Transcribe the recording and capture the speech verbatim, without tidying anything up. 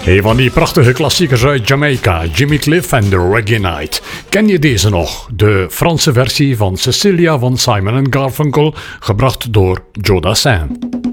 Een van die prachtige klassiekers uit Jamaica, Jimmy Cliff en The Reggae Night. Ken je deze nog? De Franse versie van Cecilia van Simon en Garfunkel, gebracht door Joe Dassin.